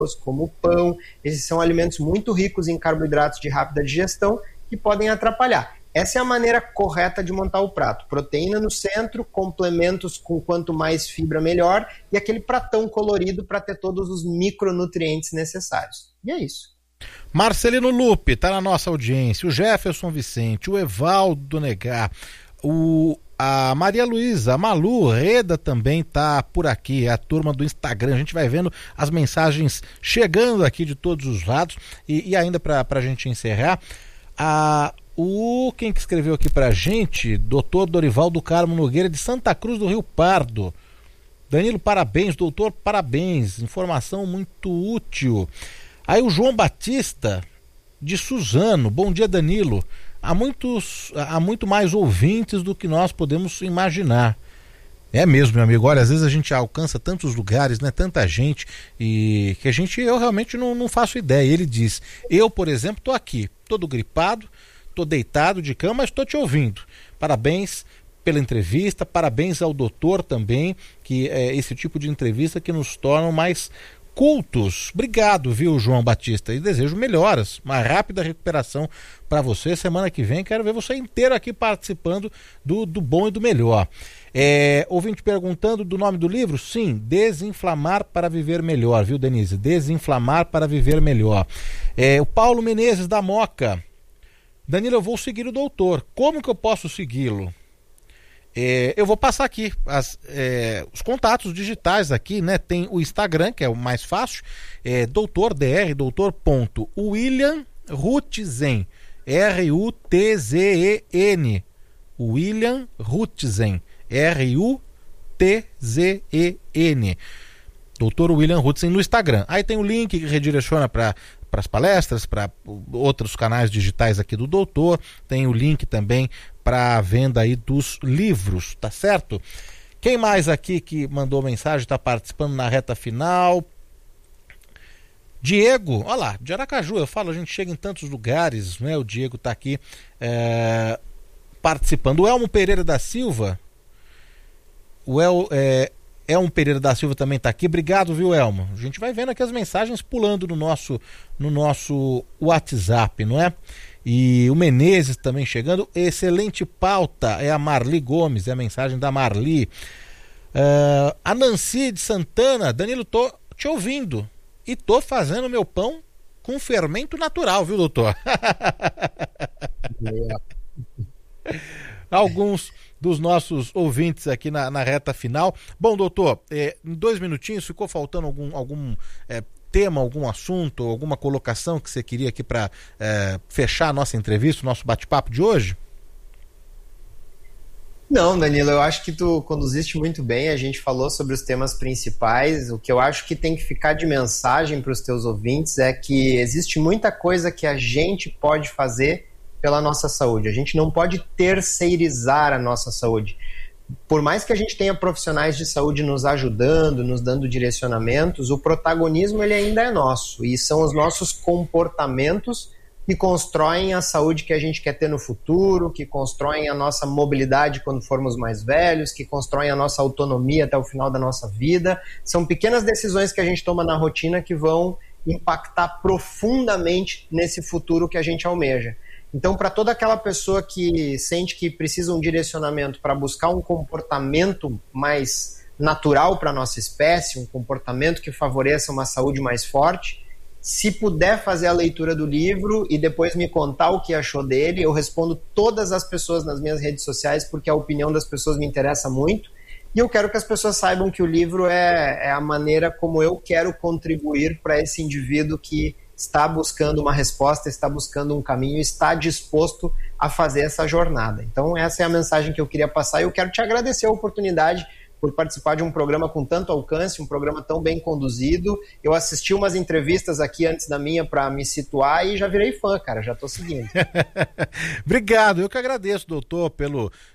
como o pão. Esses são alimentos muito ricos em carboidratos de rápida digestão que podem atrapalhar. Essa é a maneira correta de montar o prato. Proteína no centro, complementos com quanto mais fibra melhor e aquele pratão colorido para ter todos os micronutrientes necessários. E é isso. Marcelino Lupe está na nossa audiência, o Jefferson Vicente, o Evaldo Negar, a Maria Luísa, a Malu Reda também está por aqui, a turma do Instagram. A gente vai vendo as mensagens chegando aqui de todos os lados e ainda para a gente encerrar, quem que escreveu aqui pra gente? Doutor Dorival do Carmo Nogueira, de Santa Cruz do Rio Pardo. Danilo, parabéns. Doutor, parabéns. Informação muito útil. Aí o João Batista, de Suzano. Bom dia, Danilo. Há muito mais ouvintes do que nós podemos imaginar. É mesmo, meu amigo. Olha, às vezes a gente alcança tantos lugares, né? Tanta gente, e que eu realmente não faço ideia. Ele diz, eu, por exemplo, tô aqui, todo gripado, tô deitado de cama, mas estou te ouvindo. Parabéns pela entrevista, parabéns ao doutor também, que é esse tipo de entrevista que nos torna mais cultos. Obrigado, viu, João Batista, e desejo melhoras, uma rápida recuperação para você. Semana que vem quero ver você inteiro aqui participando do bom e do melhor. Ouvinte perguntando do nome do livro? Sim, Desinflamar para Viver Melhor, viu, Denise? Desinflamar para Viver Melhor. O Paulo Menezes da Moca. Danilo, eu vou seguir o doutor. Como que eu posso segui-lo? Eu vou passar aqui os contatos digitais aqui, né? Tem o Instagram, que é o mais fácil, doutor.William Rutzen, R-U-T-Z-E-N, William Rutzen, R-U-T-Z-E-N, Dr. William Rutzen no Instagram. Aí tem o link que redireciona para as palestras, para outros canais digitais aqui do doutor. Tem o link também para a venda aí dos livros, tá certo? Quem mais aqui que mandou mensagem, está participando na reta final? Diego, olha lá, de Aracaju, eu falo, a gente chega em tantos lugares, né? O Diego está aqui participando. O Elmo Pereira da Silva, Elmo Pereira da Silva também está aqui. Obrigado, viu, Elmo? A gente vai vendo aqui as mensagens pulando no nosso WhatsApp, não é? E o Menezes também chegando. Excelente pauta, é a Marli Gomes, é a mensagem da Marli. A Nancy de Santana, Danilo, tô te ouvindo e tô fazendo meu pão com fermento natural, viu, doutor? Alguns dos nossos ouvintes aqui na reta final. Bom, doutor, em 2 minutinhos, ficou faltando algum tema, algum assunto, alguma colocação que você queria aqui para fechar a nossa entrevista, o nosso bate-papo de hoje? Não, Danilo, eu acho que tu conduziste muito bem, a gente falou sobre os temas principais. O que eu acho que tem que ficar de mensagem para os teus ouvintes é que existe muita coisa que a gente pode fazer pela nossa saúde. A gente não pode terceirizar a nossa saúde. Por mais que a gente tenha profissionais de saúde nos ajudando, nos dando direcionamentos, o protagonismo ele ainda é nosso, e são os nossos comportamentos que constroem a saúde que a gente quer ter no futuro, que constroem a nossa mobilidade quando formos mais velhos, que constroem a nossa autonomia até o final da nossa vida. São pequenas decisões que a gente toma na rotina que vão impactar profundamente nesse futuro que a gente almeja. Então, para toda aquela pessoa que sente que precisa um direcionamento para buscar um comportamento mais natural para a nossa espécie, um comportamento que favoreça uma saúde mais forte, se puder fazer a leitura do livro e depois me contar o que achou dele, eu respondo todas as pessoas nas minhas redes sociais, porque a opinião das pessoas me interessa muito, e eu quero que as pessoas saibam que o livro é a maneira como eu quero contribuir para esse indivíduo que está buscando uma resposta, está buscando um caminho, está disposto a fazer essa jornada. Então essa é a mensagem que eu queria passar, e eu quero te agradecer a oportunidade por participar de um programa com tanto alcance, um programa tão bem conduzido. Eu assisti umas entrevistas aqui antes da minha para me situar e já virei fã, cara, já estou seguindo. Obrigado, eu que agradeço, doutor,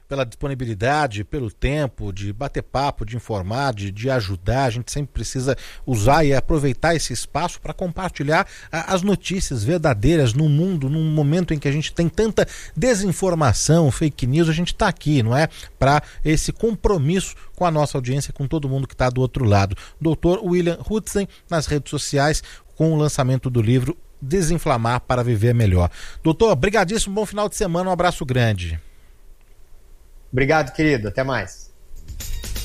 pela disponibilidade, pelo tempo de bater papo, de informar, de ajudar. A gente sempre precisa usar e aproveitar esse espaço para compartilhar as notícias verdadeiras no mundo, num momento em que a gente tem tanta desinformação, fake news. A gente está aqui, não é? Para esse compromisso com a nossa audiência, com todo mundo que está do outro lado. Dr. William Hutzen, nas redes sociais, com o lançamento do livro Desinflamar para Viver Melhor. Doutor, brigadíssimo, bom final de semana, um abraço grande. Obrigado, querido, até mais.